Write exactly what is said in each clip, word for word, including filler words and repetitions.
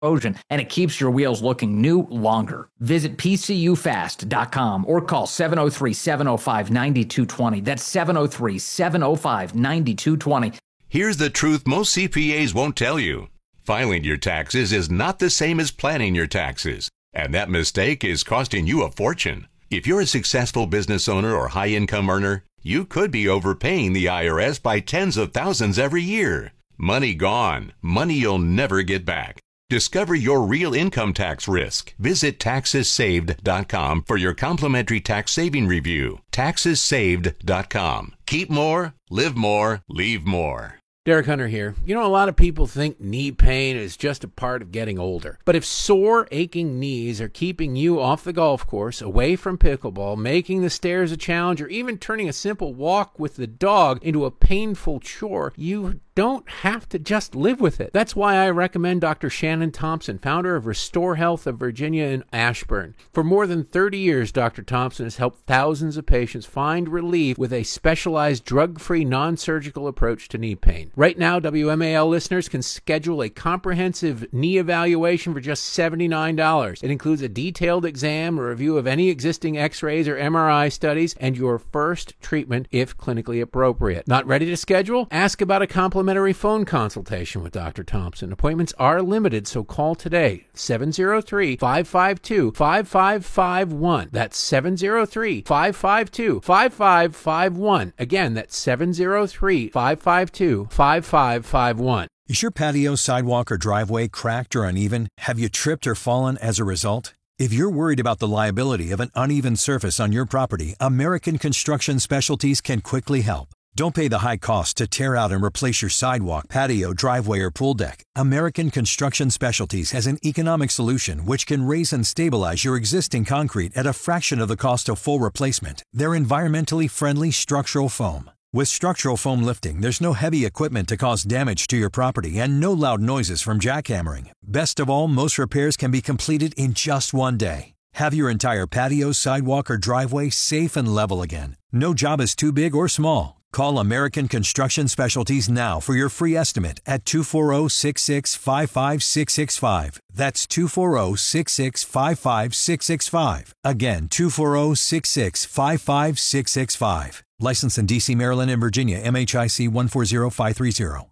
and it keeps your wheels looking new longer. Visit P C U fast dot com or call seven oh three, seven oh five, nine two two oh. That's seven oh three, seven oh five, nine two two oh. Here's the truth most C P As won't tell you. Filing your taxes is not the same as planning your taxes, and that mistake is costing you a fortune. If you're a successful business owner or high-income earner, you could be overpaying the I R S by tens of thousands every year. Money gone. Money you'll never get back. Discover your real income tax risk. Visit taxes saved dot com for your complimentary tax saving review. taxes saved dot com. Keep more, live more, leave more. Derek Hunter here. You know, a lot of people think knee pain is just a part of getting older. But if sore, aching knees are keeping you off the golf course, away from pickleball, making the stairs a challenge, or even turning a simple walk with the dog into a painful chore, you don't have to just live with it. That's why I recommend Doctor Shannon Thompson, founder of Restore Health of Virginia in Ashburn. For more than thirty years, Doctor Thompson has helped thousands of patients find relief with a specialized drug-free, non-surgical approach to knee pain. Right now, W M A L listeners can schedule a comprehensive knee evaluation for just seventy-nine dollars. It includes a detailed exam, a review of any existing x-rays or M R I studies, and your first treatment if clinically appropriate. Not ready to schedule? Ask about a complimentary phone consultation with Doctor Thompson. Appointments are limited, so call today. seven oh three, five five two, five five five one. That's seven oh three, five five two, five five five one. Again, that's seven oh three, five five two, five five five one. Is your patio, sidewalk, or driveway cracked or uneven? Have you tripped or fallen as a result? If you're worried about the liability of an uneven surface on your property, American Construction Specialties can quickly help. Don't pay the high cost to tear out and replace your sidewalk, patio, driveway, or pool deck. American Construction Specialties has an economic solution which can raise and stabilize your existing concrete at a fraction of the cost of full replacement. They're environmentally friendly structural foam. With structural foam lifting, there's no heavy equipment to cause damage to your property and no loud noises from jackhammering. Best of all, most repairs can be completed in just one day. Have your entire patio, sidewalk, or driveway safe and level again. No job is too big or small. Call American Construction Specialties now for your free estimate at two four zero, six six five five six six five. That's two four zero, six six five five six six five. Again, two four zero, six six five five six six five. Licensed in D C, Maryland, and Virginia. M H I C one four zero five three zero.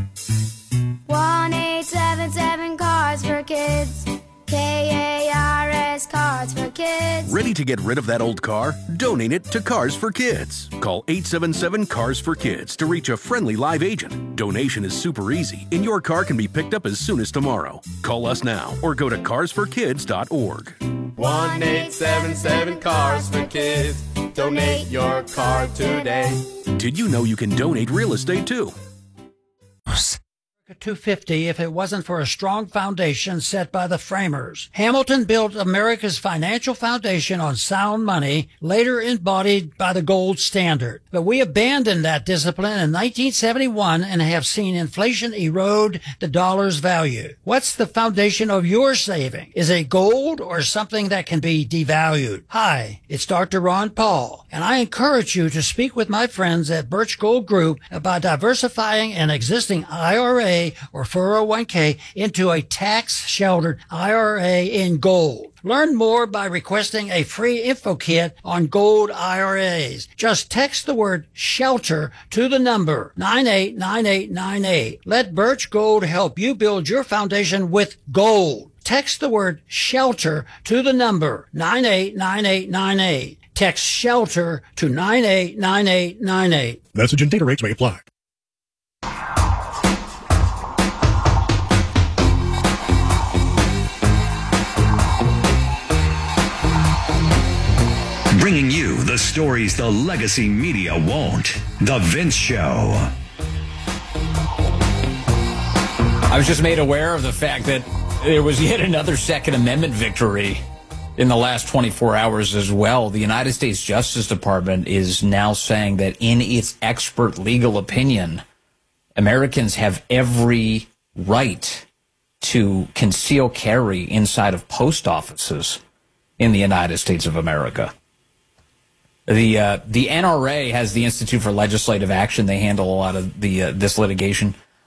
one eight seven seven Cars for Kids. K A R S Cars for Kids. Ready to get rid of that old car? Donate it to Cars for Kids. Call eight seven seven Cars for Kids to reach a friendly live agent. Donation is super easy, and your car can be picked up as soon as tomorrow. Call us now or go to cars for kids dot org. one eight seven seven Cars for Kids. Donate your car today. Did you know you can donate real estate too? two fifty if it wasn't for a strong foundation set by the framers. Hamilton built America's financial foundation on sound money, later embodied by the gold standard. But we abandoned that discipline in nineteen seventy-one and have seen inflation erode the dollar's value. What's the foundation of your saving? Is it gold or something that can be devalued? Hi, it's Doctor Ron Paul, and I encourage you to speak with my friends at Birch Gold Group about diversifying an existing I R A or four oh one k into a tax-sheltered I R A in gold. Learn more by requesting a free info kit on gold I R As. Just text the word SHELTER to the number nine eight nine eight nine eight. Let Birch Gold help you build your foundation with gold. Text the word SHELTER to the number nine eight nine eight nine eight. Text SHELTER to nine eight nine eight nine eight. Message and data rates may apply. Bringing you the stories the legacy media won't. The Vince Show. I was just made aware of the fact that there was yet another Second Amendment victory in the last twenty-four hours as well. The United States Justice Department is now saying that in its expert legal opinion, Americans have every right to conceal carry inside of post offices in the United States of America. The uh, the N R A has the Institute for Legislative Action. They handle a lot of the uh, this litigation.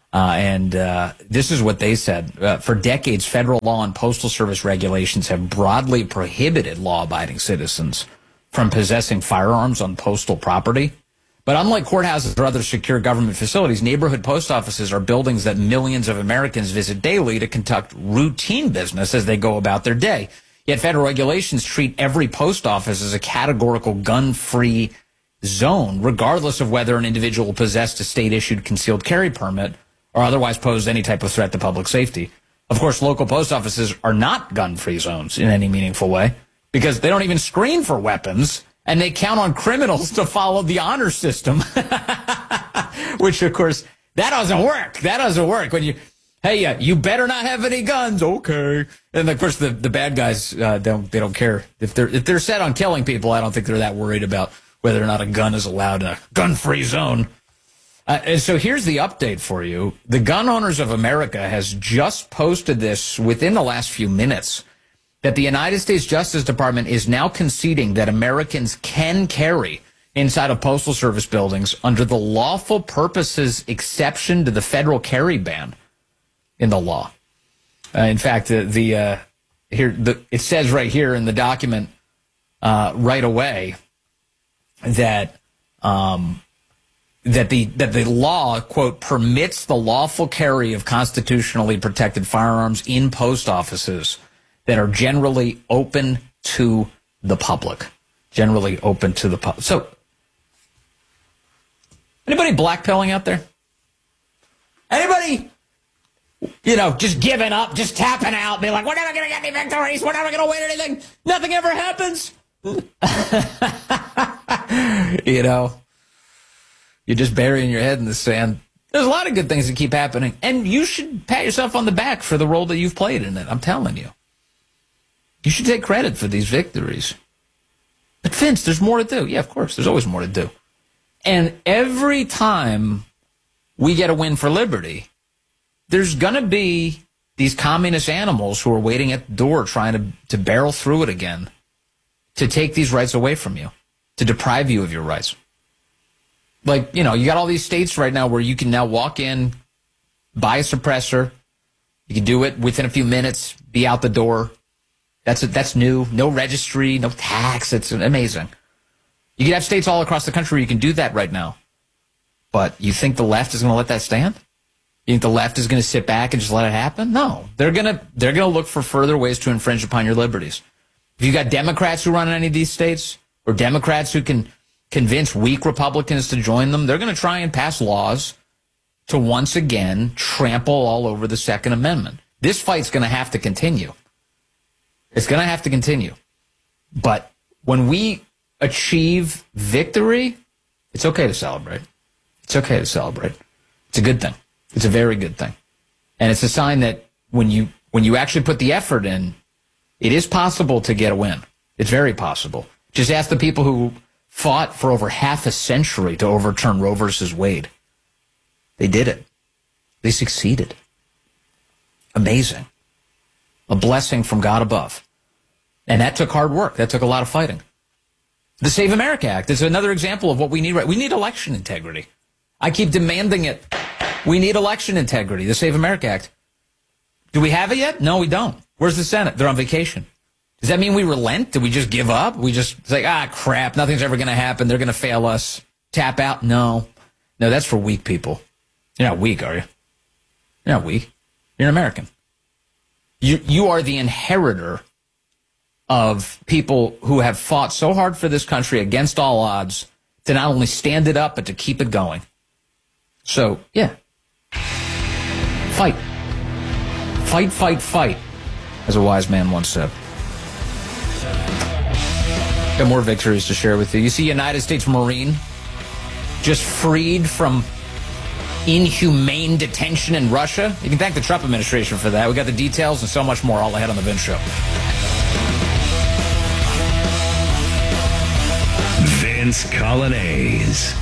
Uh, and uh, this is what they said. Uh, for decades, federal law and postal service regulations have broadly prohibited law-abiding citizens from possessing firearms on postal property. But unlike courthouses or other secure government facilities, neighborhood post offices are buildings that millions of Americans visit daily to conduct routine business as they go about their day. Yet federal regulations treat every post office as a categorical gun-free zone, regardless of whether an individual possessed a state-issued concealed carry permit or otherwise posed any type of threat to public safety. Of course, local post offices are not gun-free zones in any meaningful way because they don't even screen for weapons, and they count on criminals to follow the honor system, which, of course, that doesn't work. That doesn't work. When you, hey, uh, you better not have any guns. Okay. And, of course, the, the bad guys, uh, don't they don't care. If they're, if they're set on killing people, I don't think they're that worried about whether or not a gun is allowed in a gun-free zone. Uh, and so here's the update for you. The Gun Owners of America has just posted this within the last few minutes, that the United States Justice Department is now conceding that Americans can carry inside of Postal Service buildings under the lawful purposes exception to the federal carry ban in the law. Uh, in fact, the, the uh, here the, it says right here in the document uh, right away that um, that the that the law, quote, permits the lawful carry of constitutionally protected firearms in post offices that are generally open to the public. Generally open to the public. So, anybody blackpilling out there? Anybody, you know, just giving up, just tapping out, being like, we're never going to get any victories, we're never going to win anything, nothing ever happens? You know, you're just burying your head in the sand. There's a lot of good things that keep happening, and you should pat yourself on the back for the role that you've played in it. I'm telling you. You should take credit for these victories. But Vince, there's more to do. Yeah, of course, there's always more to do. And every time we get a win for liberty, there's going to be these communist animals who are waiting at the door trying to, to barrel through it again, to take these rights away from you, to deprive you of your rights. Like, you know, you got all these states right now where you can now walk in, buy a suppressor. You can do it within a few minutes, be out the door. That's that's new. No registry, no tax. It's amazing. You can have states all across the country where you can do that right now. But you think the left is going to let that stand? You think the left is going to sit back and just let it happen? No. They're going to they're going to look for further ways to infringe upon your liberties. If you got Democrats who run in any of these states, or Democrats who can convince weak Republicans to join them, they're going to try and pass laws to once again trample all over the Second Amendment. This fight's going to have to continue. It's going to have to continue. But when we achieve victory, it's okay to celebrate. It's okay to celebrate. It's a good thing. It's a very good thing. And it's a sign that when you when you actually put the effort in, it is possible to get a win. It's very possible. Just ask the people who fought for over half a century to overturn Roe versus Wade. They did it. They succeeded. Amazing. A blessing from God above. And that took hard work. That took a lot of fighting. The Save America Act is another example of what we need. Right? We need election integrity. I keep demanding it. We need election integrity. The Save America Act. Do we have it yet? No, we don't. Where's the Senate? They're on vacation. Does that mean we relent? Do we just give up? We just say, ah, crap, nothing's ever going to happen. They're going to fail us. Tap out? No. No, that's for weak people. You're not weak, are you? You're not weak. You're an American. You, you are the inheritor of people who have fought so hard for this country against all odds to not only stand it up, but to keep it going. So, yeah. Fight. Fight, fight, fight, as a wise man once said. Got more victories to share with you. You see United States Marine just freed from inhumane detention in Russia. You can thank the Trump administration for that. We got the details and so much more all ahead on the Vince Show. Vince Coglianese.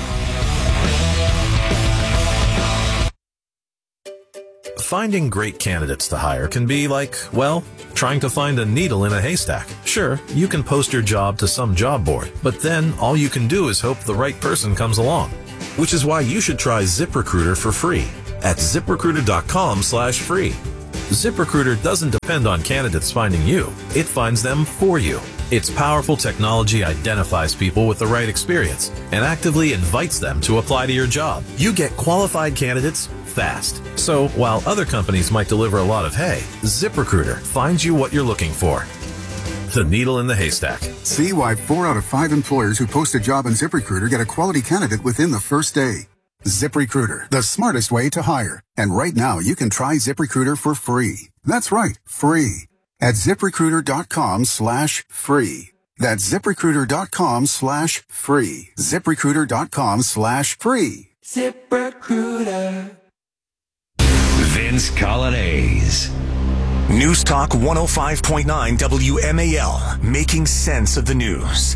Finding great candidates to hire can be like, well, trying to find a needle in a haystack. Sure, you can post your job to some job board, but then all you can do is hope the right person comes along. Which is why you should try ZipRecruiter for free. at ZipRecruiter.com slash free. ZipRecruiter doesn't depend on candidates finding you. It finds them for you. Its powerful technology identifies people with the right experience and actively invites them to apply to your job. You get qualified candidates fast. So while other companies might deliver a lot of hay, ZipRecruiter finds you what you're looking for. The needle in the haystack. See why four out of five employers who post a job on ZipRecruiter get a quality candidate within the first day. ZipRecruiter, the smartest way to hire. And right now, you can try ZipRecruiter for free. That's right, free. At ZipRecruiter.com slash free. That's ZipRecruiter.com slash free. ZipRecruiter.com slash free. ZipRecruiter. Vince Colonnese. News Talk one oh five point nine W M A L, making sense of the news.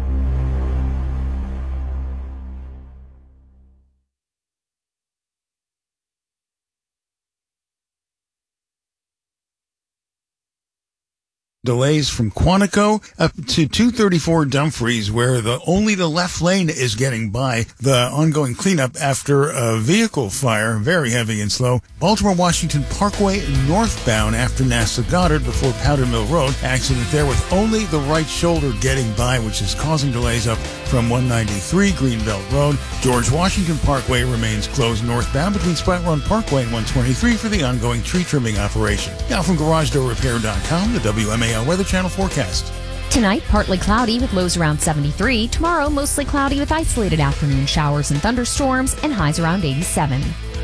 Delays from Quantico up to two thirty-four Dumfries, where the only the left lane is getting by. The ongoing cleanup after a vehicle fire, very heavy and slow. Baltimore-Washington Parkway northbound after NASA Goddard before Powder Mill Road. Accident there with only the right shoulder getting by, which is causing delays up from one ninety-three Greenbelt Road. George Washington Parkway remains closed northbound between Sprat Run Parkway and one twenty-three for the ongoing tree trimming operation. Now from Garage Door Repair dot com, the W M A L Weather Channel forecast. Tonight, partly cloudy with lows around seventy-three. Tomorrow, mostly cloudy with isolated afternoon showers and thunderstorms and highs around eighty-seven.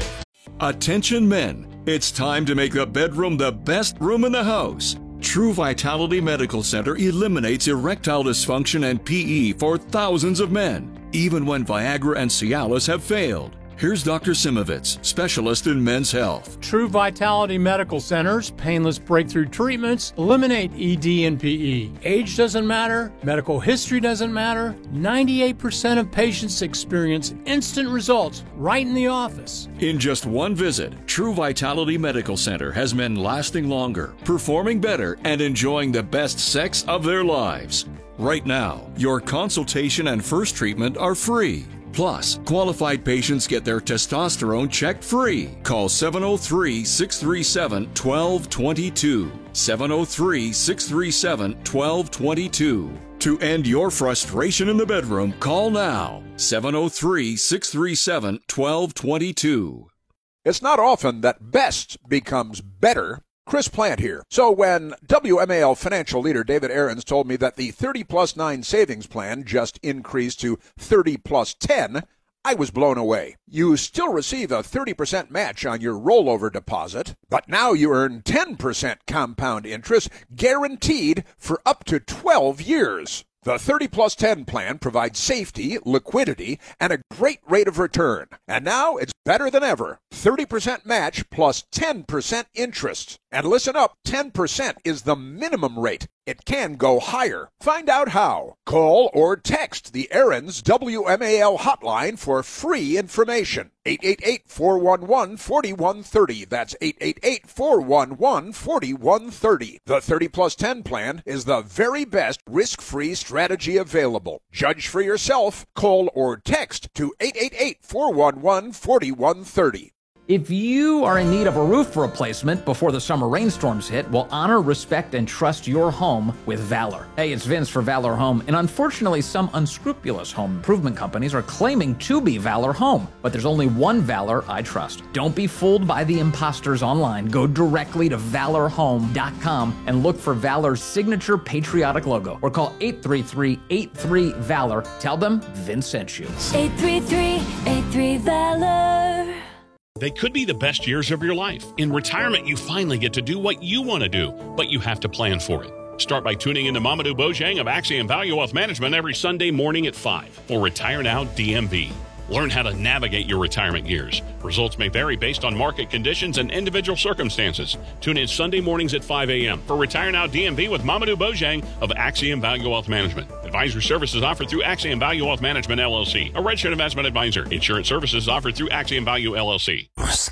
Attention men, it's time to make the bedroom the best room in the house. True Vitality Medical Center eliminates erectile dysfunction and P E for thousands of men, even when Viagra and Cialis have failed. Here's Doctor Simovitz, specialist in men's health. True Vitality Medical Center's painless breakthrough treatments eliminate E D and P E. Age doesn't matter, medical history doesn't matter. ninety-eight percent of patients experience instant results right in the office. In just one visit, True Vitality Medical Center has men lasting longer, performing better, and enjoying the best sex of their lives. Right now, your consultation and first treatment are free. Plus, qualified patients get their testosterone checked free. Call seven oh three, six three seven, one two two two. seven oh three, six three seven, one two two two. To end your frustration in the bedroom, call now. seven oh three, six three seven, one two two two. It's not often that best becomes better. Chris Plant here. So when W M A L financial leader David Aarons told me that the thirty plus nine savings plan just increased to thirty plus ten, I was blown away. You still receive a thirty percent match on your rollover deposit, but now you earn ten percent compound interest guaranteed for up to twelve years. The thirty plus ten plan provides safety, liquidity, and a great rate of return. And now it's better than ever. thirty percent match plus ten percent interest. And listen up, ten percent is the minimum rate. It can go higher. Find out how. Call or text the Aarons W M A L hotline for free information. eight eight eight, four one one, four one three zero. That's eight eight eight, four one one, four one three zero. The thirty plus ten plan is the very best risk-free strategy available. Judge for yourself. Call or text to eight eight eight, four one one, four one three zero. If you are in need of a roof replacement before the summer rainstorms hit, well, honor, respect, and trust your home with Valor. Hey, it's Vince for Valor Home, and unfortunately, some unscrupulous home improvement companies are claiming to be Valor Home, but there's only one Valor I trust. Don't be fooled by the imposters online. Go directly to valor home dot com and look for Valor's signature patriotic logo, or call eight three three, eight three, VALOR. Tell them Vince sent you. eight three three, eight three, VALOR. They could be the best years of your life. In retirement, you finally get to do what you want to do, but you have to plan for it. Start by tuning in to Mamadou Bojang of Axiom Value Wealth Management every Sunday morning at five for Retire Now D M V. Learn how to navigate your retirement years. Results may vary based on market conditions and individual circumstances. Tune in Sunday mornings at five a.m. for Retire Now D M V with Mamadou Bojang of Axiom Value Wealth Management. Advisory services offered through Axiom Value Wealth Management, L L C, a registered investment advisor. Insurance services offered through Axiom Value, L L C.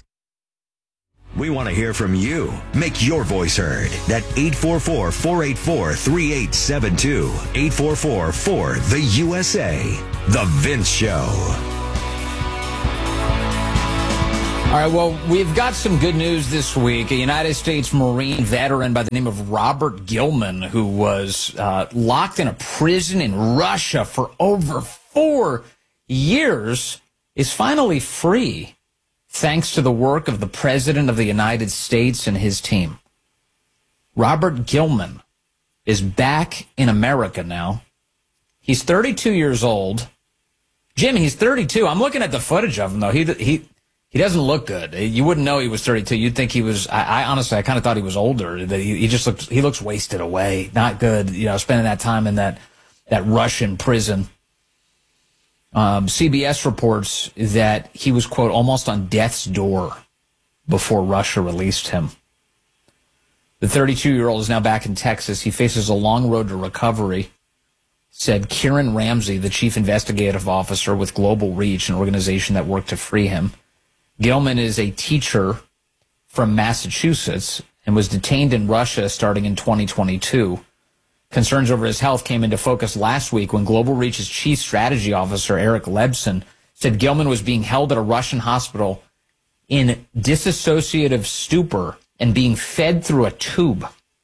We want to hear from you. Make your voice heard at eight four four, four eight four, three eight seven two. eight four four, four, the U S A. The Vince Show. All right, well, we've got some good news this week. A United States Marine veteran by the name of Robert Gilman, who was uh, locked in a prison in Russia for over four years, is finally free, thanks to the work of the President of the United States and his team. Robert Gilman is back in America now. He's thirty-two years old. Jim, he's thirty-two. I'm looking at the footage of him, though. He he he doesn't look good. You wouldn't know he was thirty-two. You'd think he was. I, I honestly, I kind of thought he was older. That he, he just looks. He looks wasted away. Not good. You know, spending that time in that that Russian prison. Um, C B S reports that he was, quote, almost on death's door before Russia released him. The thirty-two-year-old is now back in Texas. He faces a long road to recovery, said Kieran Ramsey, the chief investigative officer with Global Reach, an organization that worked to free him. Gilman is a teacher from Massachusetts and was detained in Russia starting in twenty twenty-two. Concerns over his health came into focus last week when Global Reach's chief strategy officer, Eric Lebson, said Gilman was being held at a Russian hospital in dissociative stupor and being fed through a tube.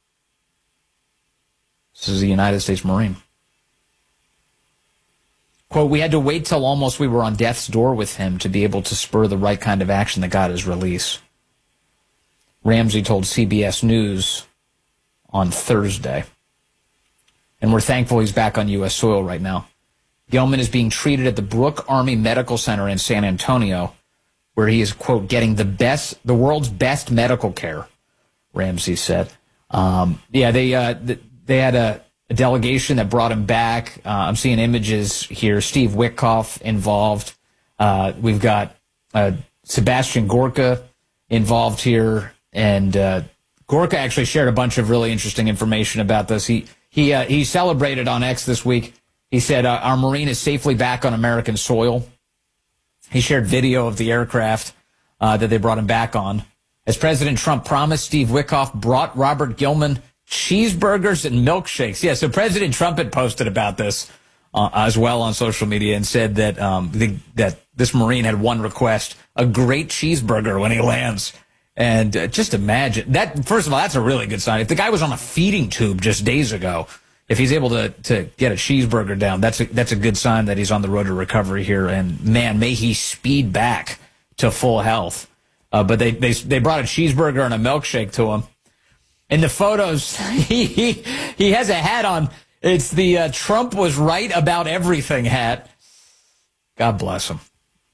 This is a United States Marine. Quote, we had to wait till almost we were on death's door with him to be able to spur the right kind of action that got his release. Ramsey told C B S News on Thursday. And we're thankful he's back on U S soil right now. Gilman is being treated at the Brooke Army Medical Center in San Antonio, where he is, quote, getting the best, the world's best medical care, Ramsey said. Um, yeah, they uh, they had a, a delegation that brought him back. Uh, I'm seeing images here. Steve Witkoff involved. Uh, we've got uh, Sebastian Gorka involved here. And uh, Gorka actually shared a bunch of really interesting information about this. He he uh, he celebrated on X this week. He said, uh, our Marine is safely back on American soil. He shared video of the aircraft uh, that they brought him back on. As President Trump promised, Steve Witkoff brought Robert Gilman cheeseburgers and milkshakes. Yeah, so President Trump had posted about this uh, as well on social media and said that um, the, that this Marine had one request, a great cheeseburger when he lands. And uh, just imagine that. First of all, that's a really good sign. If the guy was on a feeding tube just days ago, if he's able to, to get a cheeseburger down, that's a, that's a good sign that he's on the road to recovery here. And man, may he speed back to full health. Uh, but they, they, they brought a cheeseburger and a milkshake to him. In the photos, he, he, he has a hat on. It's the uh, Trump was right about everything hat. God bless him.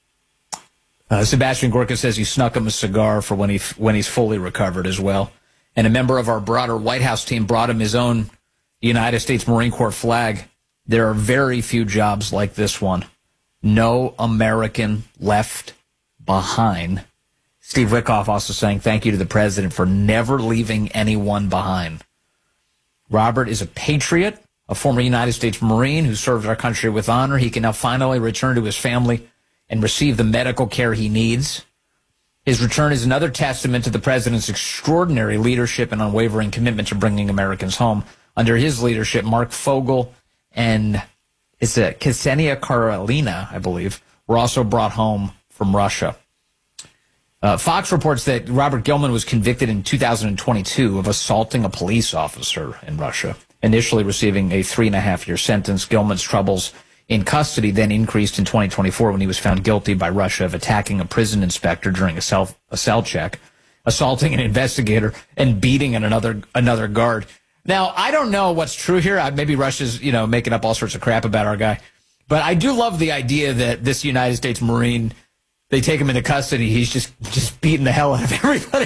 Uh, Sebastian Gorka says he snuck him a cigar for when he, when he's fully recovered as well. And a member of our broader White House team brought him his own United States Marine Corps flag. There are very few jobs like this one. No American left behind. Steve Witkoff also saying thank you to the president for never leaving anyone behind. Robert is a patriot, a former United States Marine who served our country with honor. He can now finally return to his family and receive the medical care he needs. His return is another testament to the president's extraordinary leadership and unwavering commitment to bringing Americans home. Under his leadership, Mark Fogel and it's a Ksenia Karolina, I believe, were also brought home from Russia. Uh, Fox reports that Robert Gilman was convicted in two thousand twenty-two of assaulting a police officer in Russia, initially receiving a three and a half year sentence. Gilman's troubles in custody then increased in twenty twenty-four when he was found guilty by Russia of attacking a prison inspector during a cell, a cell check, assaulting an investigator, and beating another another guard. Now, I don't know what's true here. Maybe Russia's, you know, making up all sorts of crap about our guy. But I do love the idea that this United States Marine, they take him into custody. He's just, just beating the hell out of everybody.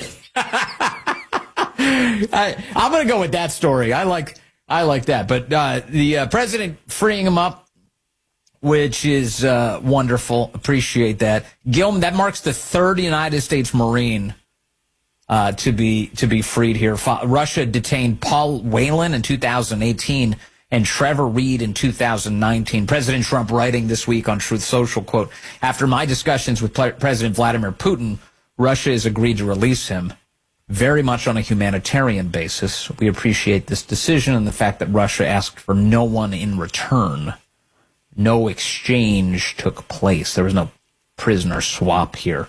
I, I'm going to go with that story. I like I like that. But uh, the uh, president freeing him up, which is uh, wonderful. Appreciate that. Gilman, that marks the third United States Marine uh, to be to be freed here. Russia detained Paul Whelan in two thousand eighteen and Trevor Reed in two thousand nineteen. President Trump writing this week on Truth Social, quote, after my discussions with President Vladimir Putin, Russia has agreed to release him, very much on a humanitarian basis. We appreciate this decision and the fact that Russia asked for no one in return. No exchange took place. There was no prisoner swap here.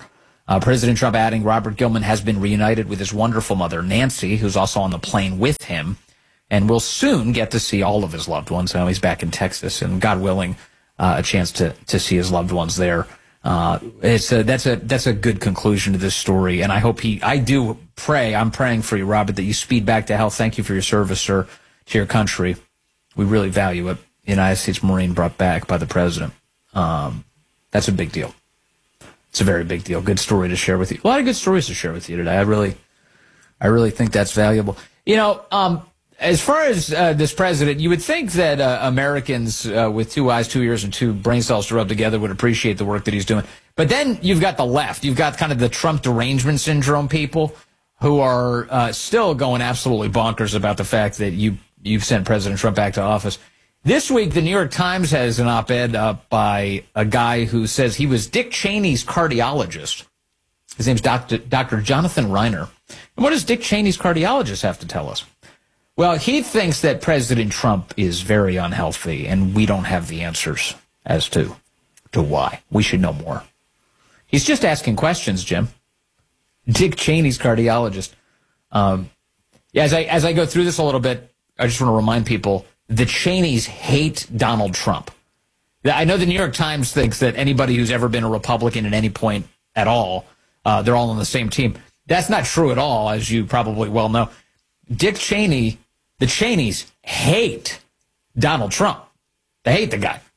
Uh, President Trump adding Robert Gilman has been reunited with his wonderful mother, Nancy, who's also on the plane with him, and will soon get to see all of his loved ones. Now he's back in Texas, and God willing, uh, a chance to, to see his loved ones there. Uh, it's a, that's a, that's a good conclusion to this story. And I hope he, I do pray, I'm praying for you, Robert, that you speed back to health. Thank you for your service, sir, to your country. We really value it. United States Marine brought back by the president. Um, that's a big deal. It's a very big deal. Good story to share with you. A lot of good stories to share with you today. I really, I really think that's valuable. You know, um, as far as uh, this president, you would think that uh, Americans uh, with two eyes, two ears, and two brain cells to rub together would appreciate the work that he's doing. But then you've got the left. You've got kind of the Trump derangement syndrome people who are uh, still going absolutely bonkers about the fact that you, you've sent President Trump back to office. This week, the New York Times has an op-ed up by a guy who says he was Dick Cheney's cardiologist. His name's Doctor Doctor Jonathan Reiner. And what does Dick Cheney's cardiologist have to tell us? Well, he thinks that President Trump is very unhealthy, and we don't have the answers as to, to why. We should know more. He's just asking questions, Jim. Dick Cheney's cardiologist. Um, yeah, as I, as I go through this a little bit, I just want to remind people the Cheneys hate Donald Trump. I know the New York Times thinks that anybody who's ever been a Republican at any point at all, uh, they're all on the same team. That's not true at all, as you probably well know. Dick Cheney, the Cheneys hate Donald Trump. They hate the guy.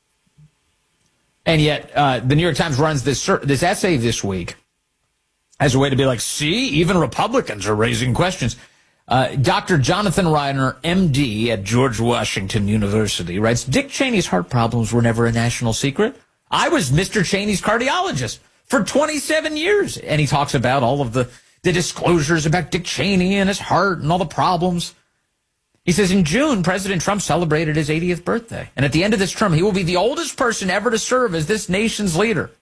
And yet, uh, the New York Times runs this this essay this week as a way to be like, see, even Republicans are raising questions. Uh, Doctor Jonathan Reiner, M D at George Washington University, writes, Dick Cheney's heart problems were never a national secret. I was Mister Cheney's cardiologist for twenty-seven years. And he talks about all of the, the disclosures about Dick Cheney and his heart and all the problems. He says, in June, President Trump celebrated his eightieth birthday. And at the end of this term, he will be the oldest person ever to serve as this nation's leader.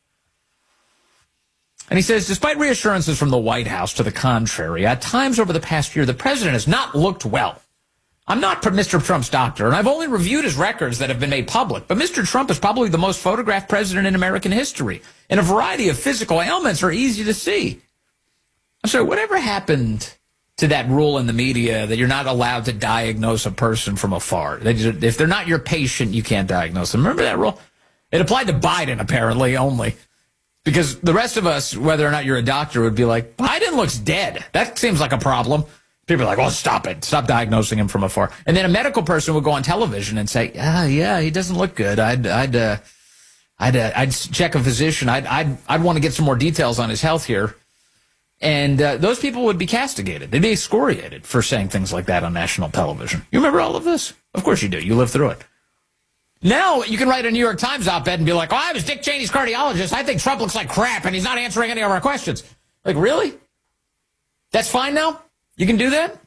And he says, despite reassurances from the White House to the contrary, at times over the past year, the president has not looked well. I'm not Mister Trump's doctor, and I've only reviewed his records that have been made public, but Mister Trump is probably the most photographed president in American history, and a variety of physical ailments are easy to see. I'm sorry, whatever happened to that rule in the media that you're not allowed to diagnose a person from afar? If they're not your patient, you can't diagnose them. Remember that rule? It applied to Biden, apparently, only. Because the rest of us, whether or not you're a doctor, would be like, Biden looks dead. That seems like a problem. People are like, well, stop it. Stop diagnosing him from afar. And then a medical person would go on television and say, ah, yeah, he doesn't look good. I'd, I'd, uh, I'd, uh, I'd check a physician. I'd, I'd, I'd want to get some more details on his health here. And uh, those people would be castigated. They'd be excoriated for saying things like that on national television. You remember all of this? Of course you do. You lived through it. Now you can write a New York Times op-ed and be like, oh, I was Dick Cheney's cardiologist. I think Trump looks like crap, and he's not answering any of our questions. Like, really? That's fine now? You can do that?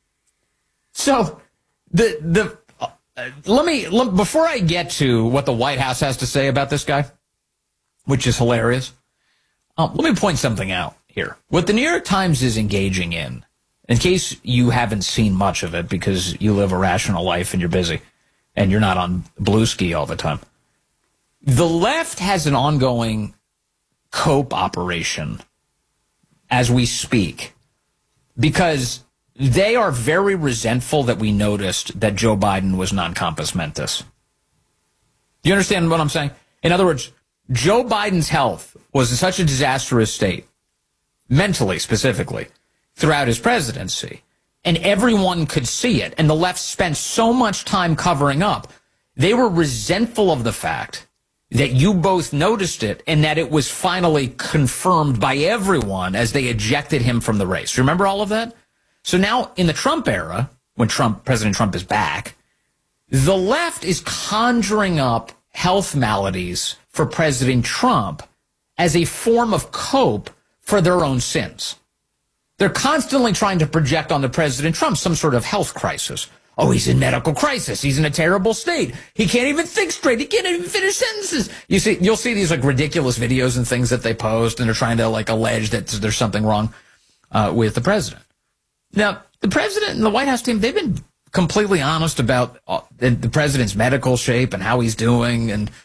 So, the the uh, let me, let, before I get to what the White House has to say about this guy, which is hilarious, um, let me point something out here. What the New York Times is engaging in, in case you haven't seen much of it because you live a rational life and you're busy, and you're not on blue ski all the time. The left has an ongoing cope operation as we speak because they are very resentful that we noticed that Joe Biden was non-compos mentis. Do you understand what I'm saying? In other words, Joe Biden's health was in such a disastrous state, mentally specifically, throughout his presidency. And everyone could see it. And the left spent so much time covering up. They were resentful of the fact that you both noticed it and that it was finally confirmed by everyone as they ejected him from the race. Remember all of that? So now in the Trump era, when Trump, President Trump is back, the left is conjuring up health maladies for President Trump as a form of cope for their own sins. They're constantly trying to project on the President Trump some sort of health crisis. Oh, he's in medical crisis. He's in a terrible state. He can't even think straight. He can't even finish sentences. You see, you'll see these like ridiculous videos and things that they post, and they're trying to like allege that there's something wrong uh, with the president. Now, the president and the White House team, they've been completely honest about uh, the, the president's medical shape and how he's doing, and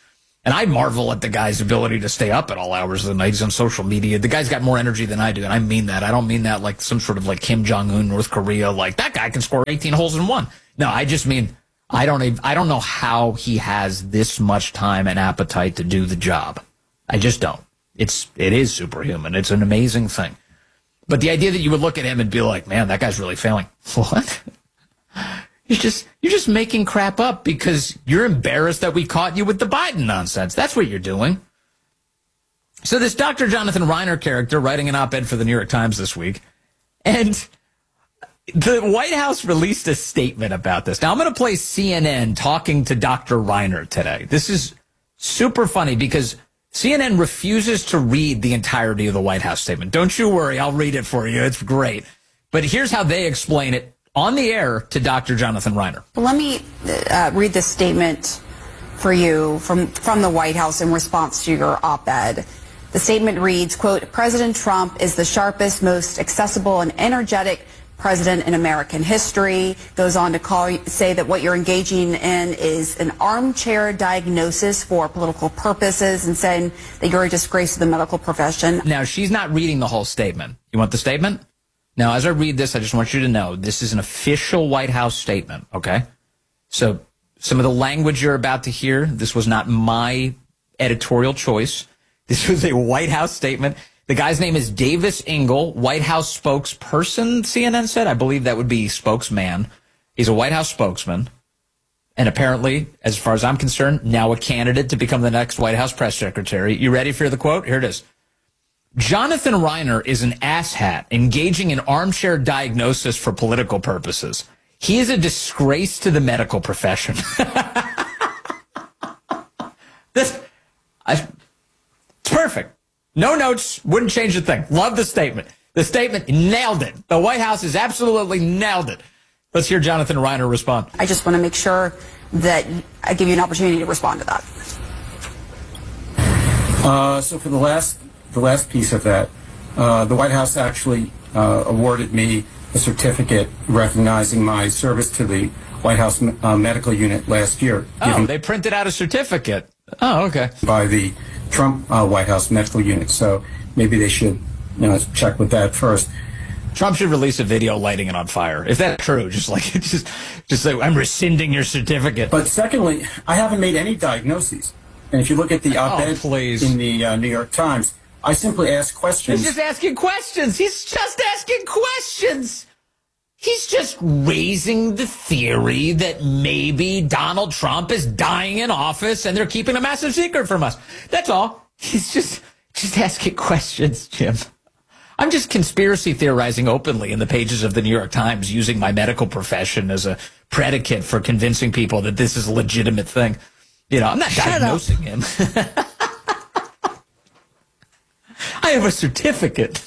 And I marvel at the guy's ability to stay up at all hours of the night. He's on social media. The guy's got more energy than I do, and I mean that. I don't mean that like some sort of like Kim Jong-un, North Korea, like that guy can score eighteen holes in one. No, I just mean I don't even, I don't know how he has this much time and appetite to do the job. I just don't. It's it is superhuman. It's an amazing thing. But the idea that you would look at him and be like, man, that guy's really failing. What? You're just you're just making crap up because you're embarrassed that we caught you with the Biden nonsense. That's what you're doing. So this Doctor Jonathan Reiner character writing an op-ed for the New York Times this week, and the White House released a statement about this. Now I'm going to play C N N talking to Doctor Reiner today. This is super funny because C N N refuses to read the entirety of the White House statement. Don't you worry, I'll read it for you. It's great. But here's how they explain it on the air to Doctor Jonathan Reiner. Let me uh, read this statement for you from, from the White House in response to your op-ed. The statement reads, quote, President Trump is the sharpest, most accessible and energetic president in American history. Goes on to call, say that what you're engaging in is an armchair diagnosis for political purposes and saying that you're a disgrace to the medical profession. Now, she's not reading the whole statement. You want the statement? Now, as I read this, I just want you to know this is an official White House statement, okay? So some of the language you're about to hear, this was not my editorial choice. This was a White House statement. The guy's name is Davis Ingle, White House spokesperson, C N N said. I believe that would be spokesman. He's a White House spokesman. And apparently, as far as I'm concerned, now a candidate to become the next White House press secretary. You ready for the quote? Here it is. Jonathan Reiner is an asshat engaging in armchair diagnosis for political purposes. He is a disgrace to the medical profession. This, I, it's perfect. No notes, wouldn't change a thing. Love the statement. The statement nailed it. The White House has absolutely nailed it. Let's hear Jonathan Reiner respond. I just want to make sure that I give you an opportunity to respond to that. Uh, so for the last the last piece of that, uh, the White House actually uh, awarded me a certificate recognizing my service to the White House uh, medical unit last year. Oh, they printed out a certificate. Oh, okay. By the Trump uh, White House medical unit. So maybe they should, you know, check with that first. Trump should release a video lighting it on fire. If that's true, just like, just, just like, I'm rescinding your certificate. But secondly, I haven't made any diagnoses. And if you look at the op-ed oh, in the uh, New York Times, I simply ask questions. He's just asking questions. He's just asking questions. He's just raising the theory that maybe Donald Trump is dying in office and they're keeping a massive secret from us. That's all. He's just, just asking questions, Jim. I'm just conspiracy theorizing openly in the pages of the New York Times, using my medical profession as a predicate for convincing people that this is a legitimate thing. You know, I'm not Shut diagnosing up. him. I have a certificate.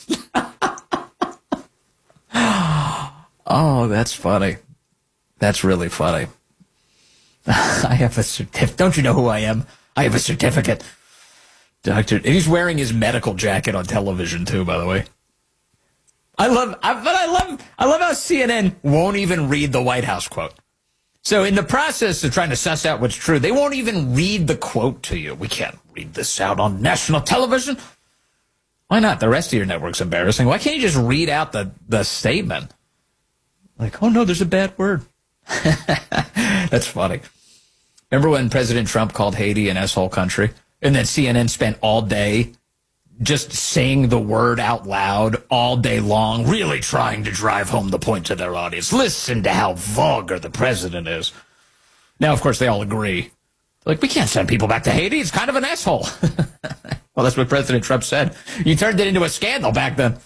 Oh, that's funny. That's really funny. I have a certificate. Don't you know who I am? I have a certificate. Doctor, and he's wearing his medical jacket on television too, by the way. I love, I, but I love, I love how C N N won't even read the White House quote. So in the process of trying to suss out what's true, they won't even read the quote to you. We can't read this out on national television. Why not? The rest of your network's embarrassing. Why can't you just read out the, the statement? Like, oh no, there's a bad word. That's funny. Remember when President Trump called Haiti an asshole country? And then C N N spent all day just saying the word out loud all day long, really trying to drive home the point to their audience. Listen to how vulgar the president is. Now, of course, they all agree. Like, we can't send people back to Haiti. It's kind of an asshole. Well, that's what President Trump said. You turned it into a scandal back then.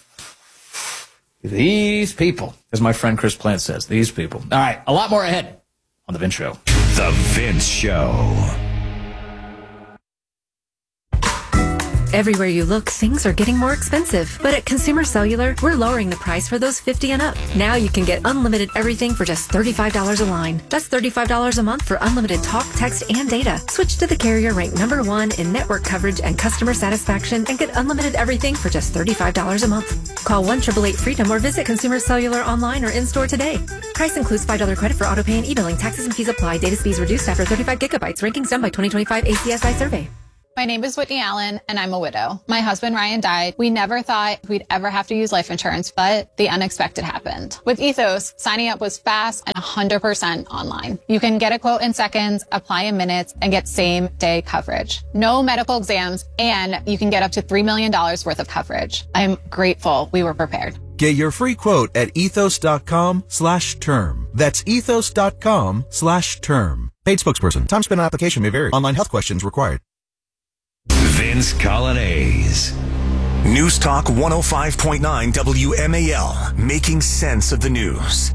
These people, as my friend Chris Plant says, these people. All right, a lot more ahead on The Vince Show. The Vince Show. Everywhere you look, things are getting more expensive. But at Consumer Cellular, we're lowering the price for those fifty and up. Now you can get unlimited everything for just thirty-five dollars a line. That's thirty-five dollars a month for unlimited talk, text, and data. Switch to the carrier ranked number one in network coverage and customer satisfaction and get unlimited everything for just thirty-five dollars a month. Call one eight eight eight freedom or visit Consumer Cellular online or in-store today. Price includes five dollars credit for auto pay and e-billing. Taxes and fees apply. Data speeds reduced after thirty-five gigabytes. Rankings done by twenty twenty-five A C S I survey. My name is Whitney Allen, and I'm a widow. My husband, Ryan, died. We never thought we'd ever have to use life insurance, but the unexpected happened. With Ethos, signing up was fast and one hundred percent online. You can get a quote in seconds, apply in minutes, and get same-day coverage. No medical exams, and you can get up to three million dollars worth of coverage. I'm grateful we were prepared. Get your free quote at ethos.com slash term. That's ethos.com slash term. Paid spokesperson. Time spent on application may vary. Online health questions required. Vince Colonnese. News Talk one oh five point nine W M A L, making sense of the news.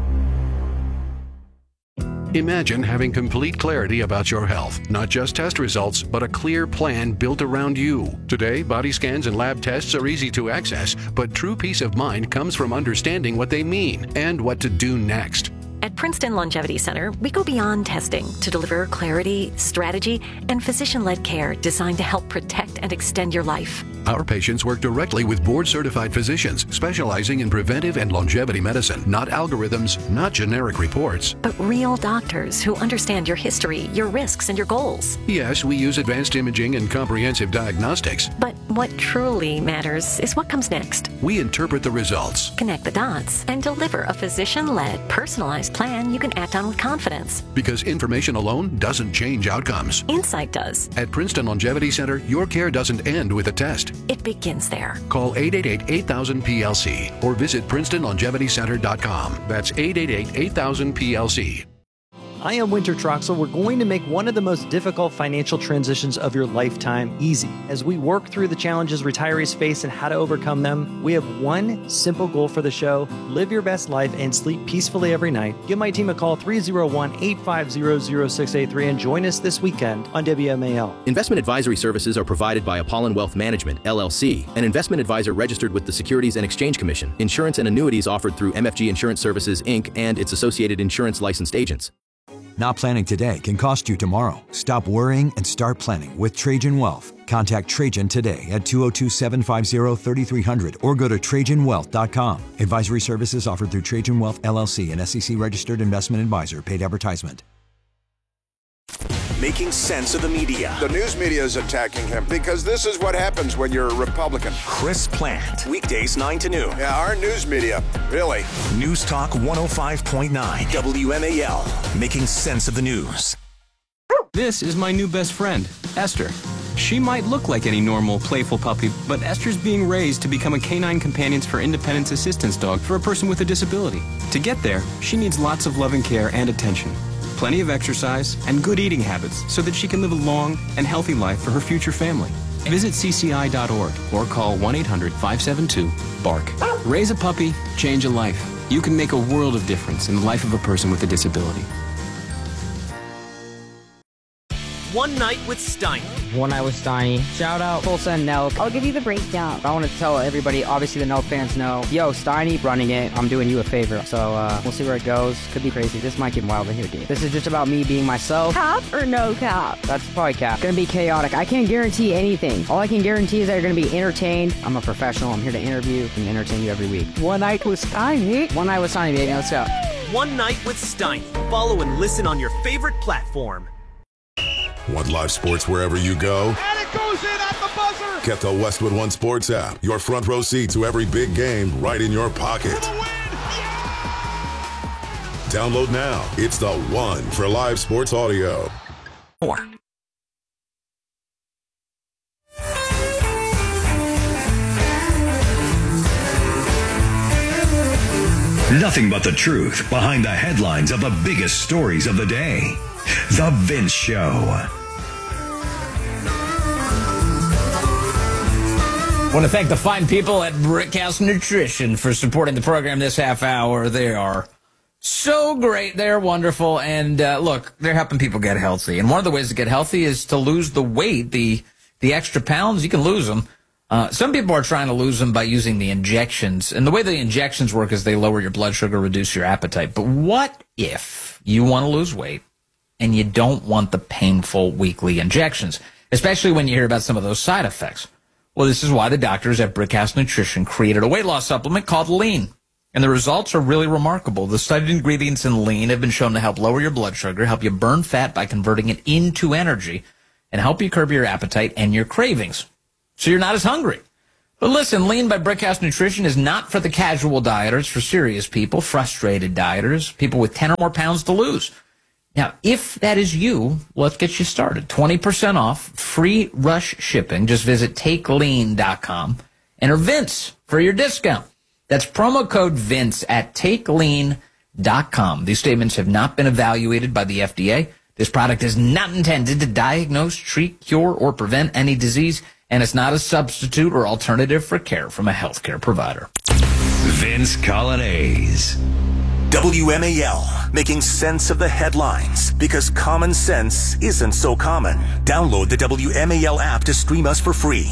Imagine having complete clarity about your health, not just test results, but a clear plan built around you. Today, body scans and lab tests are easy to access, but true peace of mind comes from understanding what they mean and what to do next. At Princeton Longevity Center, we go beyond testing to deliver clarity, strategy, and physician-led care designed to help protect and extend your life. Our patients work directly with board-certified physicians specializing in preventive and longevity medicine, not algorithms, not generic reports. But real doctors who understand your history, your risks, and your goals. Yes, we use advanced imaging and comprehensive diagnostics. But what truly matters is what comes next. We interpret the results, connect the dots, and deliver a physician-led, personalized plan you can act on with confidence. Because information alone doesn't change outcomes. Insight does. At Princeton Longevity Center, your care doesn't end with a test. It begins there. Call eight eight eight, eight thousand, P L C or visit princeton longevity center dot com. That's eight eight eight, eight thousand, P L C. I am Winter Troxel. We're going to make one of the most difficult financial transitions of your lifetime easy. As we work through the challenges retirees face and how to overcome them, we have one simple goal for the show: live your best life and sleep peacefully every night. Give my team a call, three oh one, eight five zero, zero six eight three, and join us this weekend on W M A L. Investment advisory services are provided by Apollon Wealth Management, L L C, an investment advisor registered with the Securities and Exchange Commission. Insurance and annuities offered through M F G Insurance Services, Incorporated and its associated insurance licensed agents. Not planning today can cost you tomorrow. Stop worrying and start planning with Trajan Wealth. Contact Trajan today at two oh two, seven five zero, three three zero zero or go to trajan wealth dot com. Advisory services offered through Trajan Wealth, L L C, an S E C-registered investment advisor. Paid advertisement. Making sense of the media. The news media is attacking him because this is what happens when you're a Republican. Chris Plant, weekdays nine to noon. Yeah, our news media, really. News Talk one oh five point nine W M A L, making sense of the news. This is my new best friend, Esther. She might look like any normal, playful puppy, but Esther's being raised to become a canine companions for independence assistance dog for a person with a disability. To get there, she needs lots of loving care and attention, plenty of exercise, and good eating habits so that she can live a long and healthy life for her future family. Visit C C I dot org or call one eight hundred, five seven two, BARK. Raise a puppy, change a life. You can make a world of difference in the life of a person with a disability. One Night with Steiny. One Night with Steiny. Shout out Tulsa and Nelk. I'll give you the breakdown. I want to tell everybody, obviously the Nelk fans know, yo, Steiny running it. I'm doing you a favor. So uh, we'll see where it goes. Could be crazy. This might get wild in here, dude. This is just about me being myself. Cap or no cap? That's probably cap. It's gonna be chaotic. I can't guarantee anything. All I can guarantee is that you're gonna be entertained. I'm a professional. I'm here to interview and entertain you every week. One Night with Steiny. One Night with Steiny, baby. Let's go. One Night with Steiny. Follow and listen on your favorite platform. Want live sports wherever you go? And it goes in at the buzzer! Get the Westwood One Sports app. Your front row seat to every big game right in your pocket. Yeah! Download now. It's the one for live sports audio. Four. Nothing but the truth behind the headlines of the biggest stories of the day. The Vince Show. I want to thank the fine people at Brickhouse Nutrition for supporting the program this half hour. They are so great. They're wonderful. And uh, look, they're helping people get healthy. And one of the ways to get healthy is to lose the weight, the the extra pounds. You can lose them. Uh, some people are trying to lose them by using the injections. And the way the injections work is they lower your blood sugar, reduce your appetite. But what if you want to lose weight and you don't want the painful weekly injections, especially when you hear about some of those side effects? Well, this is why the doctors at Brickhouse Nutrition created a weight loss supplement called Lean. And the results are really remarkable. The studied ingredients in Lean have been shown to help lower your blood sugar, help you burn fat by converting it into energy, and help you curb your appetite and your cravings, so you're not as hungry. But listen, Lean by Brickhouse Nutrition is not for the casual dieters, it's for serious people, frustrated dieters, people with ten or more pounds to lose. Now, if that is you, let's get you started. twenty percent off, free rush shipping. Just visit take lean dot com. Enter Vince for your discount. That's promo code Vince at take lean dot com. These statements have not been evaluated by the F D A. This product is not intended to diagnose, treat, cure, or prevent any disease, and it's not a substitute or alternative for care from a healthcare provider. Vince Colonnese. W M A L, making sense of the headlines, because common sense isn't so common. Download the W M A L app to stream us for free.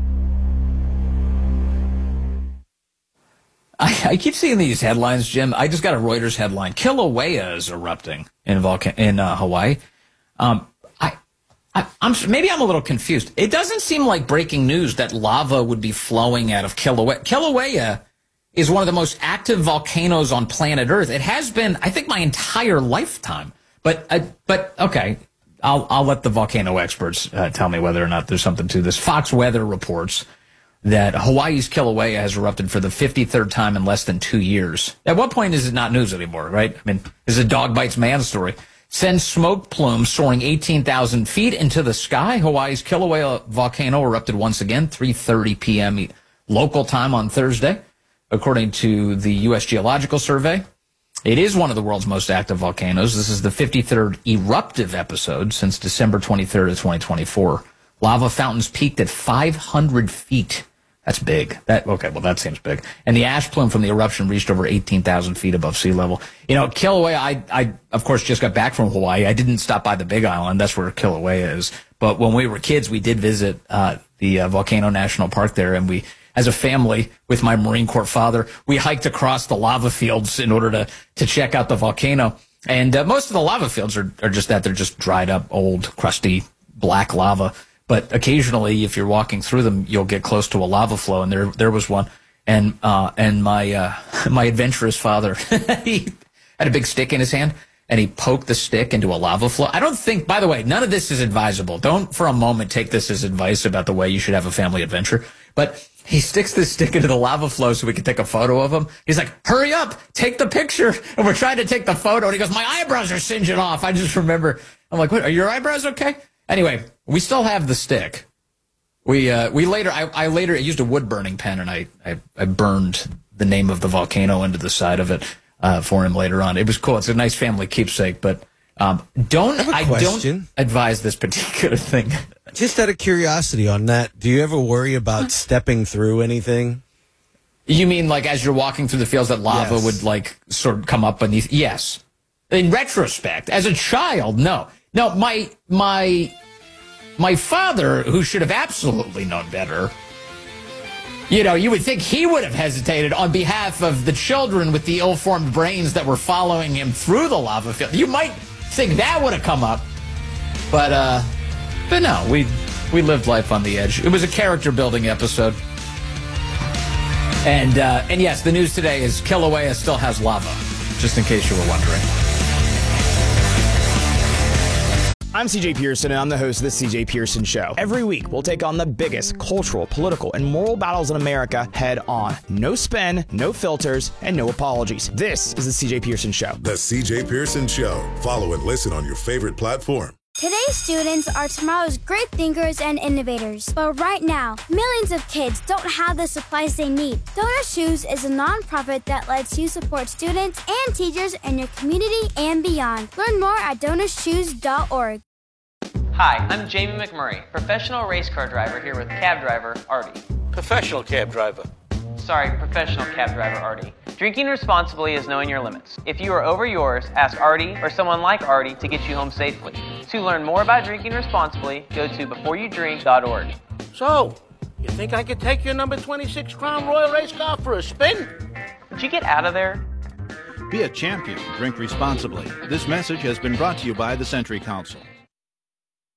I, I keep seeing these headlines, Jim. I just got a Reuters headline. Kilauea is erupting in volcan- in uh, Hawaii. Um, I, I, I'm maybe I'm a little confused. It doesn't seem like breaking news that lava would be flowing out of Kilauea. Kilauea is one of the most active volcanoes on planet Earth. It has been, I think, my entire lifetime. But, uh, but okay, I'll I'll let the volcano experts uh, tell me whether or not there's something to this. Fox Weather reports that Hawaii's Kilauea has erupted for the fifty-third time in less than two years. At what point is it not news anymore, right? I mean, it's a dog bites man story. Sends smoke plumes soaring eighteen thousand feet into the sky. Hawaii's Kilauea volcano erupted once again, three thirty p.m. local time on Thursday, according to the U S Geological Survey. It is one of the world's most active volcanoes. This is the fifty-third eruptive episode since December twenty-third of twenty twenty-four. Lava fountains peaked at five hundred feet. That's big. That okay, well, that seems big. And the ash plume from the eruption reached over eighteen thousand feet above sea level. You know, Kilauea, I, I, of course, just got back from Hawaii. I didn't stop by the Big Island. That's where Kilauea is. But when we were kids, we did visit uh, the uh, Volcano National Park there, and we, as a family, with my Marine Corps father, we hiked across the lava fields in order to, to check out the volcano. And uh, most of the lava fields are, are just that. They're just dried up, old, crusty, black lava. But occasionally, if you're walking through them, you'll get close to a lava flow, and there there was one. And uh, and my uh, my adventurous father, he had a big stick in his hand, and he poked the stick into a lava flow. I don't think, by the way, none of this is advisable. Don't for a moment take this as advice about the way you should have a family adventure. But he sticks this stick into the lava flow so we can take a photo of him. He's like, hurry up, take the picture. And we're trying to take the photo, and he goes, my eyebrows are singeing off. I just remember, I'm like, what, are your eyebrows okay? Anyway, we still have the stick. We uh, we later, I, I later used a wood burning pen, and I, I, I burned the name of the volcano into the side of it uh, for him later on. It was cool. It's a nice family keepsake, but um, don't I, I don't advise this particular thing. Just out of curiosity on that, do you ever worry about stepping through anything? You mean like as you're walking through the fields that lava yes. would like sort of come up beneath? Yes. In retrospect, as a child, no. No, my my my father, who should have absolutely known better, you know, you would think he would have hesitated on behalf of the children with the ill-formed brains that were following him through the lava field. You might think that would have come up, but uh, but no, we we lived life on the edge. It was a character-building episode, and uh, and yes, the news today is Kilauea still has lava, just in case you were wondering. I'm C J Pearson, and I'm the host of The C J Pearson Show. Every week, we'll take on the biggest cultural, political, and moral battles in America head on. No spin, no filters, and no apologies. This is The C J Pearson Show. The C J Pearson Show. Follow and listen on your favorite platform. Today's students are tomorrow's great thinkers and innovators. But right now, millions of kids don't have the supplies they need. Donor Shoes is a nonprofit that lets you support students and teachers in your community and beyond. Learn more at donor shoes dot org. Hi, I'm Jamie McMurray, professional race car driver here with cab driver Artie. Professional cab driver. Sorry, professional cab driver Artie. Drinking responsibly is knowing your limits. If you are over yours, ask Artie or someone like Artie to get you home safely. To learn more about drinking responsibly, go to before you drink dot org. So, you think I could take your number twenty-six Crown Royal race car for a spin? Would you get out of there? Be a champion. Drink responsibly. This message has been brought to you by the Century Council.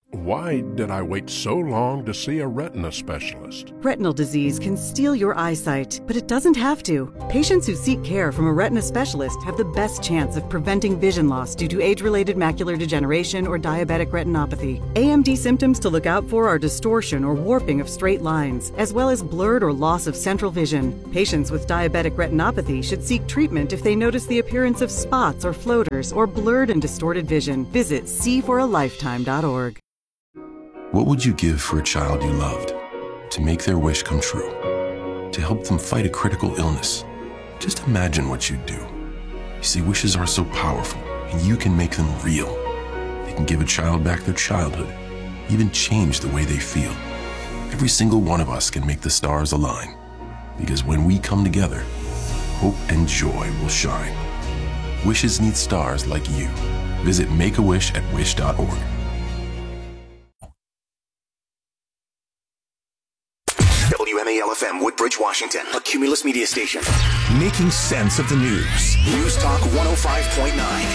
Why did I wait so long to see a retina specialist? Retinal disease can steal your eyesight, but it doesn't have to. Patients who seek care from a retina specialist have the best chance of preventing vision loss due to age-related macular degeneration or diabetic retinopathy. A M D symptoms to look out for are distortion or warping of straight lines, as well as blurred or loss of central vision. Patients with diabetic retinopathy should seek treatment if they notice the appearance of spots or floaters or blurred and distorted vision. Visit see for a lifetime dot org. What would you give for a child you loved? To make their wish come true? To help them fight a critical illness? Just imagine what you'd do. You see, wishes are so powerful, and you can make them real. They can give a child back their childhood, even change the way they feel. Every single one of us can make the stars align, because when we come together, hope and joy will shine. Wishes need stars like you. Visit Make a Wish at wish dot org. W M A L F M, Woodbridge, Washington, a Cumulus media station. Making sense of the news. News Talk one oh five point nine.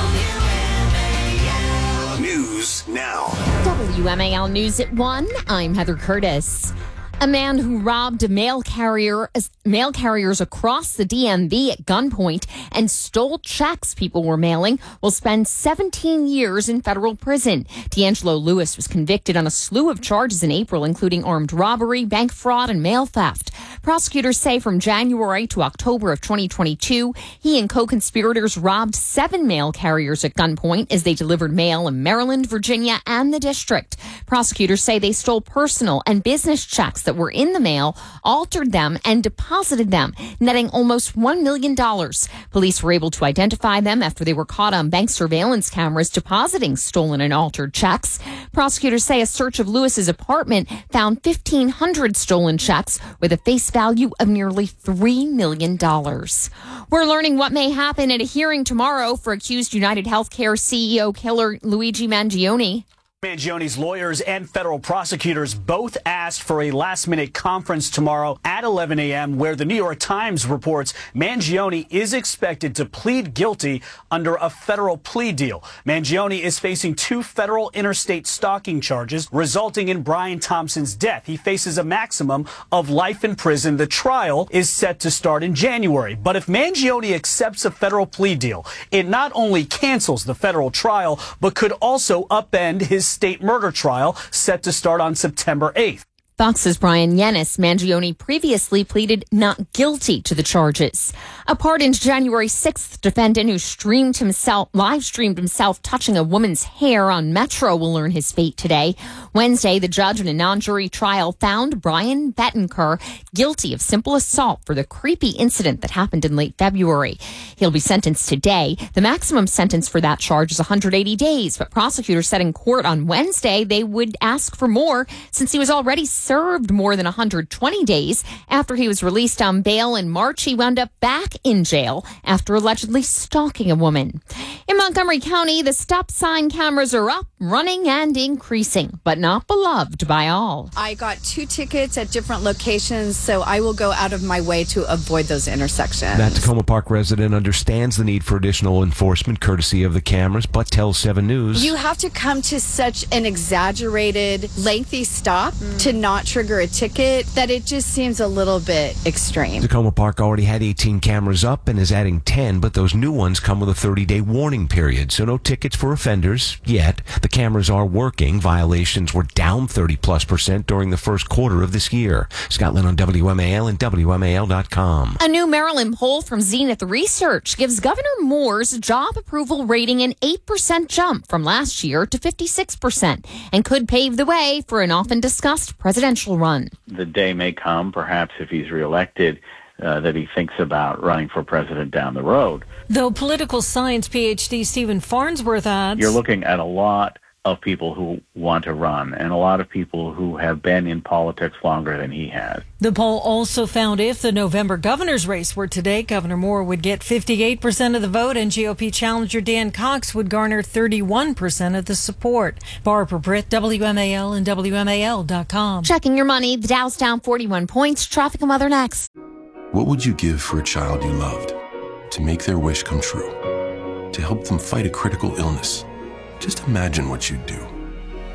News now. W M A L News at one. I'm Heather Curtis. A man who robbed a mail carrier, mail carriers across the D M V at gunpoint and stole checks people were mailing will spend seventeen years in federal prison. D'Angelo Lewis was convicted on a slew of charges in April, including armed robbery, bank fraud, and mail theft. Prosecutors say from January to October of twenty twenty-two, he and co-conspirators robbed seven mail carriers at gunpoint as they delivered mail in Maryland, Virginia, and the district. Prosecutors say they stole personal and business checks that were in the mail, altered them, and deposited them, netting almost one million dollars. Police were able to identify them after they were caught on bank surveillance cameras depositing stolen and altered checks. Prosecutors say a search of Lewis's apartment found fifteen hundred stolen checks with a face value of nearly three million dollars. We're learning what may happen at a hearing tomorrow for accused United Healthcare C E O killer Luigi Mangione. Mangione's lawyers and federal prosecutors both asked for a last-minute conference tomorrow at eleven a.m. where the New York Times reports Mangione is expected to plead guilty under a federal plea deal. Mangione is facing two federal interstate stalking charges resulting in Brian Thompson's death. He faces a maximum of life in prison. The trial is set to start in January. But if Mangione accepts a federal plea deal, it not only cancels the federal trial, but could also upend his state murder trial set to start on September eighth. Fox's Brian Yennis. Mangione previously pleaded not guilty to the charges. A pardoned January sixth defendant who streamed himself, live streamed himself touching a woman's hair on Metro will learn his fate today. Wednesday, the judge in a non-jury trial found Brian Bettencourt guilty of simple assault for the creepy incident that happened in late February. He'll be sentenced today. The maximum sentence for that charge is one hundred eighty days, but prosecutors said in court on Wednesday they would ask for more since he was already served more than one hundred twenty days. After he was released on bail in March, he wound up back in jail after allegedly stalking a woman. In Montgomery County, the stop sign cameras are up, running, and increasing, but not beloved by all. I got two tickets at different locations, so I will go out of my way to avoid those intersections. That Tacoma Park resident understands the need for additional enforcement courtesy of the cameras, but tells seven News. You have to come to such an exaggerated, lengthy stop mm. to not trigger a ticket that it just seems a little bit extreme. Tacoma Park already had eighteen cameras up and is adding ten, but those new ones come with a thirty-day warning period, so no tickets for offenders yet. The cameras are working. Violations were down thirty plus percent during the first quarter of this year. Scott Lynn on W M A L and W M A L dot com. A new Maryland poll from Zenith Research gives Governor Moore's job approval rating an eight percent jump from last year to fifty-six percent and could pave the way for an often discussed presidential run. The day may come, perhaps if he's reelected, uh, that he thinks about running for president down the road. Though political science P H D Stephen Farnsworth adds, you're looking at a lot of people who want to run and a lot of people who have been in politics longer than he has. The poll also found if the November governor's race were today, Governor Moore would get fifty-eight percent of the vote and G O P challenger Dan Cox would garner thirty-one percent of the support. Barbara Britt, W M A L and W M A L dot com. Checking your money. The Dow's down forty-one points. Traffic and weather next. What would you give for a child you loved? To make their wish come true? To help them fight a critical illness? Just imagine what you'd do.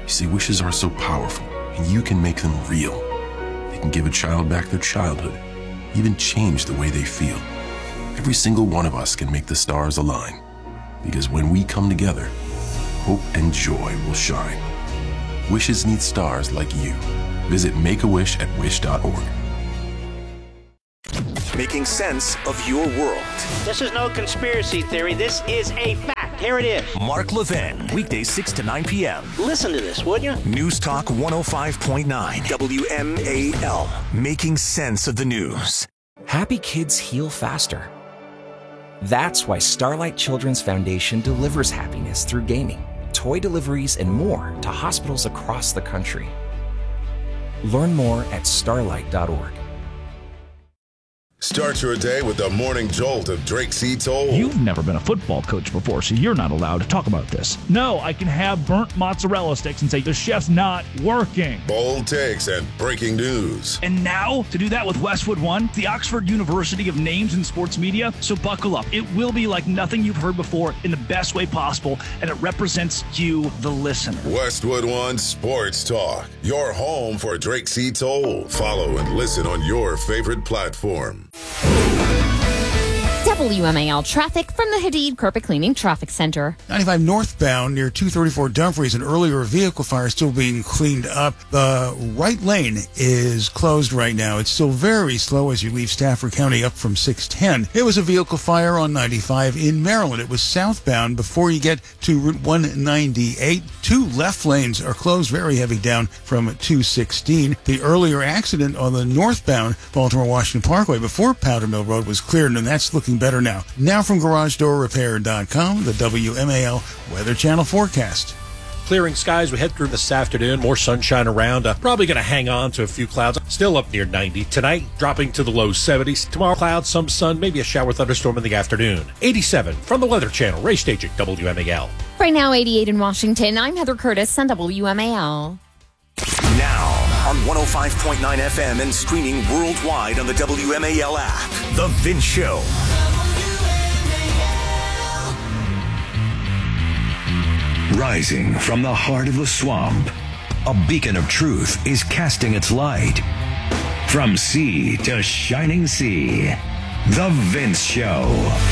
You see, wishes are so powerful, and you can make them real. They can give a child back their childhood, even change the way they feel. Every single one of us can make the stars align, because when we come together, hope and joy will shine. Wishes need stars like you. Visit Make-A-Wish at wish dot org. Making sense of your world. This is no conspiracy theory. This is a fact. Here it is. Mark Levin, weekdays six to nine p.m. Listen to this, would you? News Talk one oh five point nine W M A L. Making sense of the news. Happy kids heal faster. That's why Starlight Children's Foundation delivers happiness through gaming, toy deliveries, and more to hospitals across the country. Learn more at starlight dot org. Start your day with the morning jolt of Drake C. Toll. You've never been a football coach before, so you're not allowed to talk about this. No, I can have burnt mozzarella sticks and say the chef's not working. Bold takes and breaking news. And now, to do that with Westwood One, the Oxford University of Names in Sports Media. So buckle up. It will be like nothing you've heard before in the best way possible, and it represents you, the listener. Westwood One Sports Talk, your home for Drake C. Toll. Follow and listen on your favorite platform. W M A L traffic from the Hadid Carpet Cleaning Traffic Center. ninety-five northbound near two thirty-four Dumfries, an earlier vehicle fire still being cleaned up. The right lane is closed right now. It's still very slow as you leave Stafford County up from six ten. It was a vehicle fire on ninety-five in Maryland. It was southbound before you get to Route one ninety-eight. Two left lanes are closed, very heavy down from two sixteen. The earlier accident on the northbound Baltimore-Washington Parkway before Powder Mill Road was cleared, and that's looking better now. Now from garage door repair dot com, the W M A L Weather Channel forecast. Clearing skies we head through this afternoon. More sunshine around. Uh, probably going to hang on to a few clouds. Still up near ninety. Tonight, dropping to the low seventies. Tomorrow, clouds, some sun, maybe a shower thunderstorm in the afternoon. eighty-seven from the Weather Channel. Ray Stage at W M A L. Right now, eighty-eight in Washington. I'm Heather Curtis on W M A L. Now on one oh five point nine F M and streaming worldwide on the W M A L app. The Vince Show. Rising from the heart of the swamp, a beacon of truth is casting its light. From sea to shining sea, The Vince Show.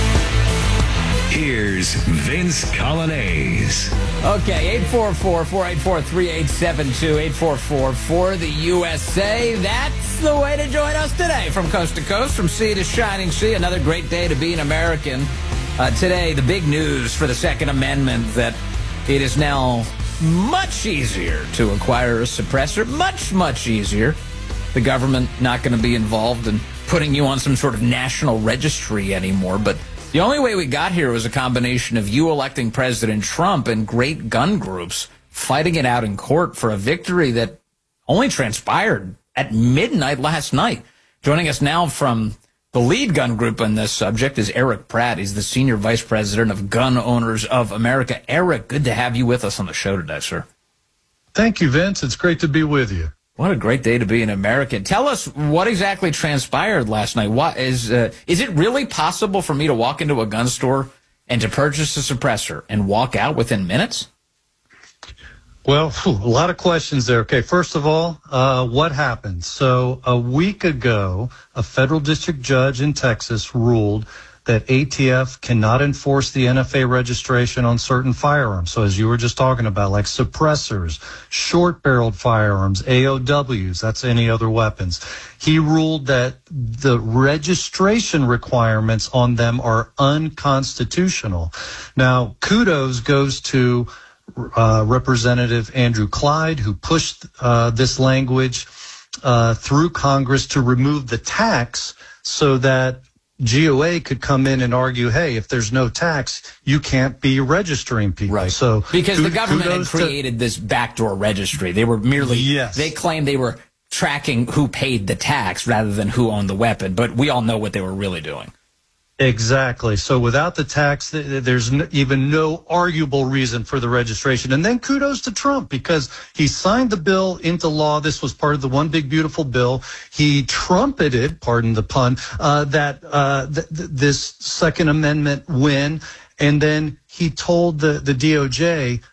Here's Vince Colonnese. Okay, eight four four, four eight four, three eight seven two, eight four four for the U S A. That's the way to join us today. From coast to coast, from sea to shining sea, another great day to be an American. Uh, today, the big news for the Second Amendment that it is now much easier to acquire a suppressor, much, much easier. The government not going to be involved in putting you on some sort of national registry anymore. But the only way we got here was a combination of you electing President Trump and great gun groups fighting it out in court for a victory that only transpired at midnight last night. Joining us now from the lead gun group on this subject is Eric Pratt. He's the Senior Vice President of Gun Owners of America. Eric, good to have you with us on the show today, sir. Thank you, Vince. It's great to be with you. What a great day to be an American. Tell us what exactly transpired last night. What is, uh, is it really possible for me to walk into a gun store and to purchase a suppressor and walk out within minutes? Well, a lot of questions there. Okay, first of all, uh, what happened? So a week ago, a federal district judge in Texas ruled that A T F cannot enforce the N F A registration on certain firearms. So as you were just talking about, like suppressors, short-barreled firearms, A O Ws, that's any other weapons. He ruled that the registration requirements on them are unconstitutional. Now, kudos goes to Uh, Representative Andrew Clyde, who pushed uh, this language uh, through Congress to remove the tax so that G O A could come in and argue, hey, if there's no tax, you can't be registering people. Right. So because kud- the government had kudos to- created this backdoor registry. They were merely, Yes. they claimed they were tracking who paid the tax rather than who owned the weapon. But we all know what they were really doing. Exactly. So without the tax, th- there's n- even no arguable reason for the registration. And then kudos to Trump, because he signed the bill into law. This was part of the One Big Beautiful Bill. He trumpeted, pardon the pun, uh, that uh, th- th- this Second Amendment win. And then he told the, the D O J,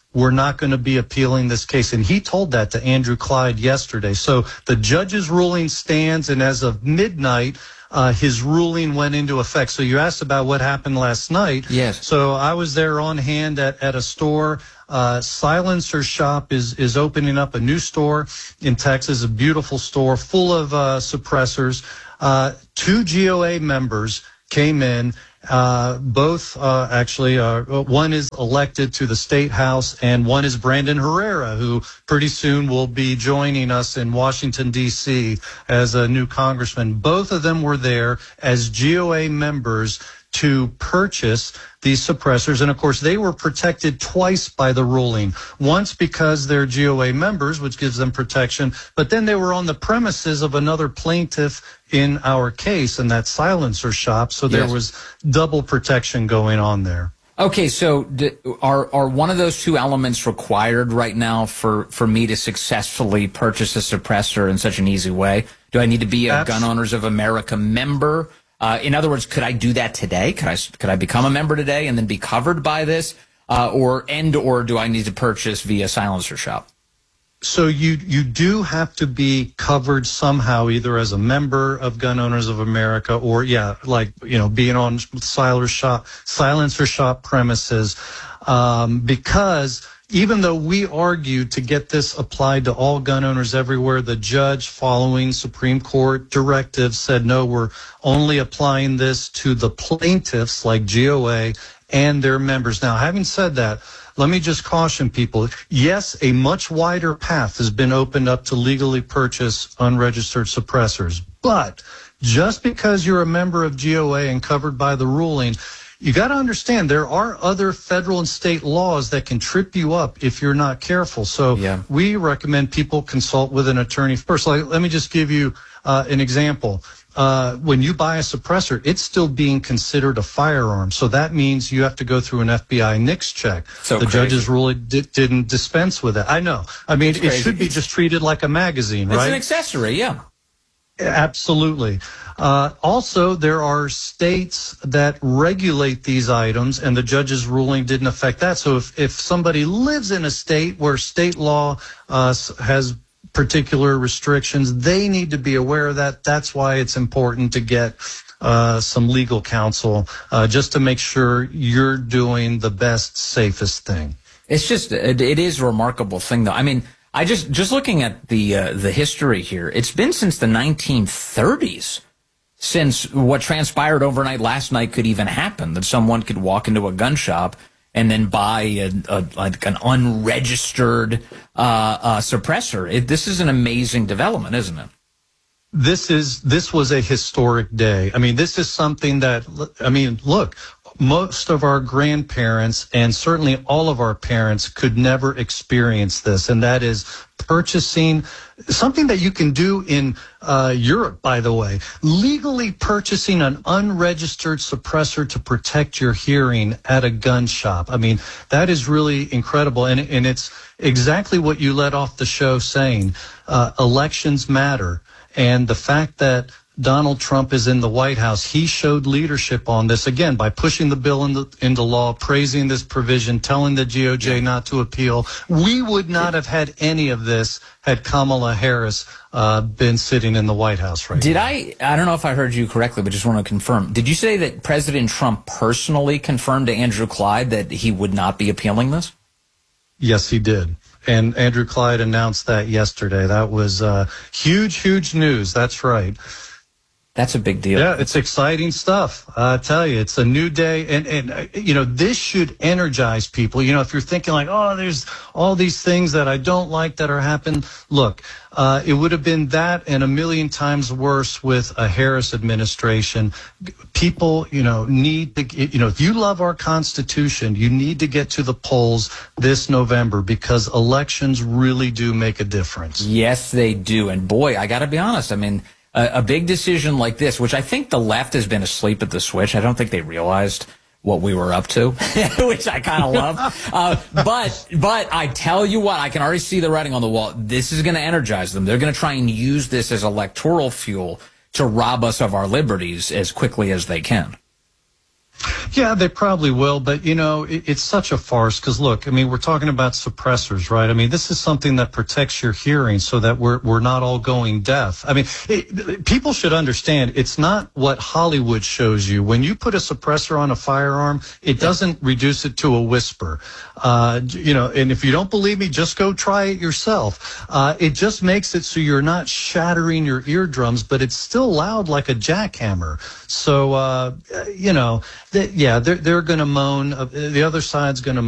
we're not going to be appealing this case. And he told that to Andrew Clyde yesterday. So the judge's ruling stands, and as of midnight, uh, his ruling went into effect. So you asked about what happened last night. Yes. So I was there on hand at, at a store. Uh, Silencer Shop is, is opening up a new store in Texas, a beautiful store full of uh, suppressors. Uh, two G O A members came in. Uh, both, uh, actually, uh, one is elected to the state house and one is Brandon Herrera, who pretty soon will be joining us in Washington, D C as a new congressman. Both of them were there as G O A members to purchase these suppressors. And of course, they were protected twice by the ruling. Once because they're G O A members, which gives them protection, but then they were on the premises of another plaintiff in our case, in that Silencer Shop. So there Yes. was double protection going on there. Okay, so d- are are one of those two elements required right now for, for me to successfully purchase a suppressor in such an easy way? Do I need to be a Abs- Gun Owners of America member? Uh, in other words, could I do that today? Could I could I become a member today and then be covered by this, uh, or and or do I need to purchase via Silencer Shop? So you you do have to be covered somehow, either as a member of Gun Owners of America or, yeah, like, you know, being on Silencer Shop, Silencer Shop premises, um, because even though we argued to get this applied to all gun owners everywhere, the judge, following Supreme Court directives, said, no, we're only applying this to the plaintiffs like G O A and their members. Now, having said that, let me just caution people. Yes, a much wider path has been opened up to legally purchase unregistered suppressors. But just because you're a member of G O A and covered by the ruling, you got to understand there are other federal and state laws that can trip you up if you're not careful. So yeah. we recommend people consult with an attorney first. Like, let me just give you uh, an example. Uh, when you buy a suppressor, it's still being considered a firearm. So that means you have to go through an F B I NICS check. So the crazy. judge's ruling di- didn't dispense with it. I know. I mean, It's it crazy. should be just treated like a magazine, It's right? an accessory, yeah. Absolutely. Uh, also, there are states that regulate these items, and the judge's ruling didn't affect that. So if, if somebody lives in a state where state law uh, has particular restrictions, they need to be aware of that. That's why it's important to get uh, some legal counsel uh, just to make sure you're doing the best, safest thing. It's just, it, it is a remarkable thing, though. I mean, I just, just looking at the, uh, the history here, it's been since the nineteen thirties since what transpired overnight last night could even happen, that someone could walk into a gun shop and then buy a, a, like an unregistered uh, uh, suppressor. It, this is an amazing development, isn't it? This is, this was a historic day. I mean, this is something that, I mean, look, most of our grandparents and certainly all of our parents could never experience this, and that is purchasing something that you can do in uh, Europe, by the way, legally purchasing an unregistered suppressor to protect your hearing at a gun shop. I mean, that is really incredible, and, and it's exactly what you led off the show saying. Uh, elections matter, and the fact that Donald Trump is in the White House, he showed leadership on this, again, by pushing the bill into, into law, praising this provision, telling the D O J not to appeal. We would not have had any of this had Kamala Harris uh, been sitting in the White House right Did now. I, I don't know if I heard you correctly, but just want to confirm. Did you say that President Trump personally confirmed to Andrew Clyde that he would not be appealing this? Yes, he did. And Andrew Clyde announced that yesterday. That was uh, huge, huge news. That's right. That's a big deal. Yeah, it's exciting stuff. I tell you, it's a new day. And, and uh, you know, this should energize people. You know, if you're thinking like, oh, there's all these things that I don't like that are happening. Look, uh, it would have been that and a million times worse with a Harris administration. People, you know, need to, you know, if you love our Constitution, you need to get to the polls this November because elections really do make a difference. Yes, they do. And boy, I got to be honest. I mean, a, a big decision like this, which I think the left has been asleep at the switch. I don't think they realized what we were up to, which I kind of love. Uh, but, but I tell you what, I can already see the writing on the wall. This is going to energize them. They're going to try and use this as electoral fuel to rob us of our liberties as quickly as they can. Yeah, they probably will, but you know, it, it's such a farce because look, I mean, we're talking about suppressors, right? I mean, this is something that protects your hearing so that we're we're not all going deaf. I mean, it, people should understand it's not what Hollywood shows you. When you put a suppressor on a firearm, it doesn't reduce it to a whisper. Uh, you know, and if you don't believe me, just go try it yourself. Uh, it just makes it so you're not shattering your eardrums, but it's still loud like a jackhammer. So, uh, you know, that, yeah, they're, they're going to moan. Uh, the other side's going to